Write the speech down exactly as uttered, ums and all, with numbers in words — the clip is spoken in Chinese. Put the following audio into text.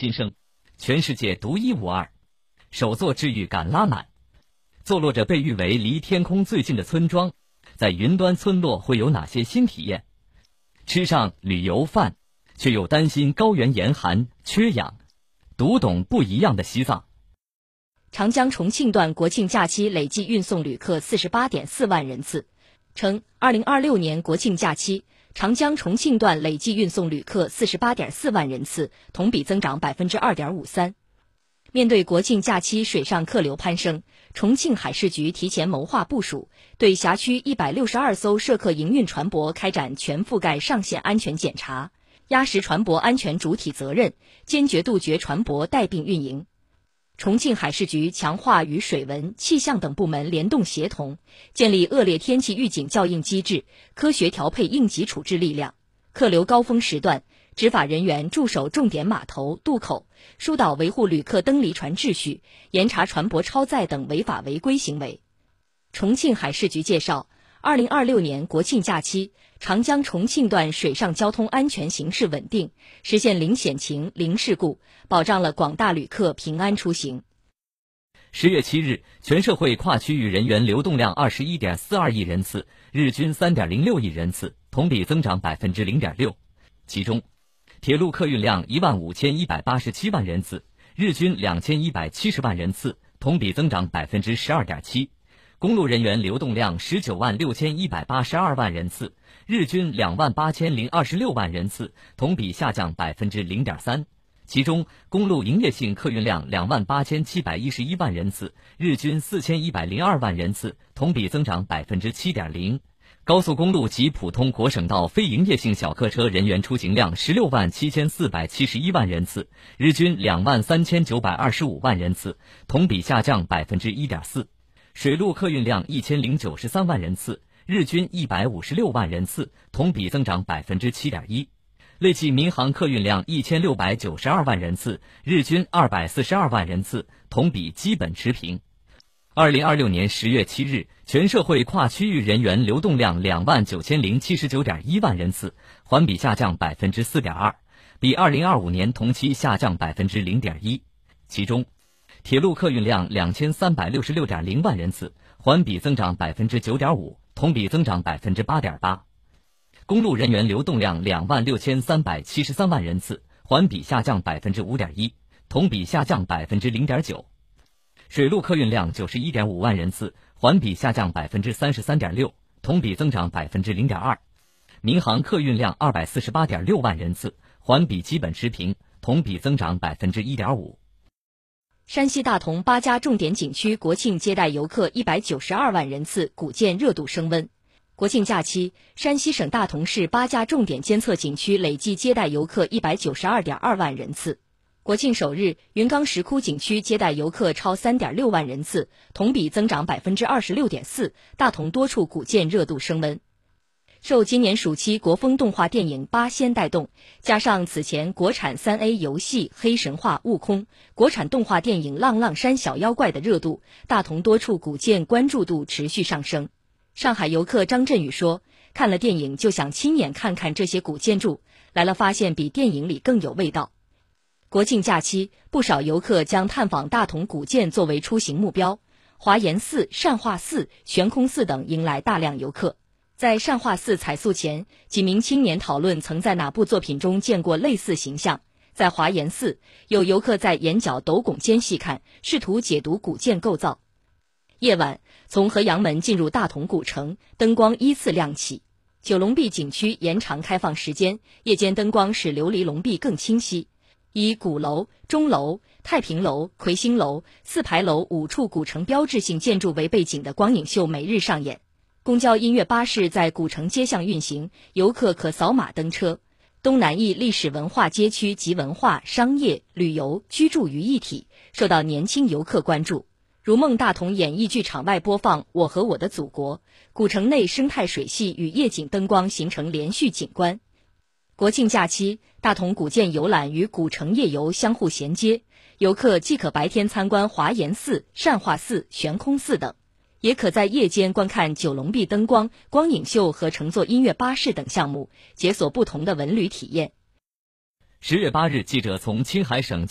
新生，全世界独一无二，首座治愈感拉满，坐落着被誉为离天空最近的村庄，在云端村落会有哪些新体验？吃上旅游饭，却又担心高原严寒缺氧，读懂不一样的西藏。 长江重庆段国庆假期累计运送旅客 四十八点四万人次，称二零二六年国庆假期长江重庆段累计运送旅客 四十八点四万人次，同比增长 百分之二点五三。 面对国庆假期水上客流攀升，重庆海事局提前谋划部署，对辖区一百六十二艘涉客营运船舶开展全覆盖上线安全检查，压实船舶安全主体责任，坚决杜绝船舶带病运营。重庆海事局强化与水文、气象等部门联动协同，建立恶劣天气预警校应机制，科学调配应急处置力量。客流高峰时段，执法人员驻守重点码头、渡口，疏导维护旅客登离船秩序，严查船舶超载等违法违规行为。重庆海事局介绍，二零二六年国庆假期，长江重庆段水上交通安全形势稳定，实现零险情、零事故，保障了广大旅客平安出行。 十月七日，全社会跨区域人员流动量 二十一点四二亿人次，日均 三点零六亿人次，同比增长 百分之零点六。 其中，铁路客运量 一万五千一百八十七万人次，日均 两千一百七十万人次，同比增长 百分之十二点七。公路人员流动量 十九万六千一百八十二万人次，日均 两万八千零二十六万人次，同比下降 百分之零点三。 其中，公路营业性客运量 两万八千七百一十一万人次，日均 四千一百零二万人次，同比增长 百分之七点零。 高速公路及普通国省道非营业性小客车人员出行量 十六万七千四百七十一万人次，日均 两万三千九百二十五万人次，同比下降 百分之一点四。 水路客运量一千零九十三万人次，日均一百五十六万人次，同比增长 百分之七点一。 累计民航客运量一千六百九十二万人次，日均二百四十二万人次，同比基本持平。二零二六年十月七日，全社会跨区域人员流动量 两万九千零七十九点一万人次，环比下降 百分之四点二， 比二零二五年同期下降 百分之零点一。 其中，铁路客运量 两千三百六十六点零万人次，环比增长 百分之九点五， 同比增长 百分之八点八。 公路人员流动量 两万六千三百七十三万人次，环比下降 百分之五点一， 同比下降 百分之零点九。 水路客运量 九十一点五万人次，环比下降 百分之三十三点六， 同比增长 百分之零点二。 民航客运量 二百四十八点六万人次，环比基本持平，同比增长 百分之一点五。 山西大同八家重点景区国庆接待游客一百九十二万人次，古建热度升温。国庆假期，山西省大同市八家重点监测景区累计接待游客一百九十二点二万人次。国庆首日，云冈石窟景区接待游客超 三点六万人次，同比增长 百分之二十六点四， 大同多处古建热度升温。受今年暑期国风动画电影《八仙》带动，加上此前国产 三 A 游戏《黑神话：悟空》、国产动画电影《浪浪山小妖怪》的热度，大同多处古建关注度持续上升。上海游客张振宇说，看了电影就想亲眼看看这些古建筑，来了发现比电影里更有味道。国庆假期，不少游客将探访大同古建作为出行目标，华严寺、善化寺、悬空寺等迎来大量游客。在善化寺采素前，几名青年讨论曾在哪部作品中见过类似形象。在华严寺，有游客在眼角斗拱间细看，试图解读古建构造。夜晚，从河阳门进入大同古城，灯光依次亮起。九龙壁景区延长开放时间，夜间灯光使琉璃龙壁更清晰。以鼓楼、钟楼、太平楼、魁星楼、四牌楼五处古城标志性建筑为背景的光影秀每日上演。公交音乐巴士在古城街巷运行，游客可扫码登车。东南翼历史文化街区集文化、商业、旅游、居住于一体，受到年轻游客关注。如梦大同演艺剧场外播放《我和我的祖国》，古城内生态水系与夜景灯光形成连续景观。国庆假期，大同古建游览与古城夜游相互衔接，游客既可白天参观华严寺、善化寺、悬空寺等，也可在夜间观看九龙壁灯光、光影秀和乘坐音乐巴士等项目，解锁不同的文旅体验。 十月八日，记者从青海省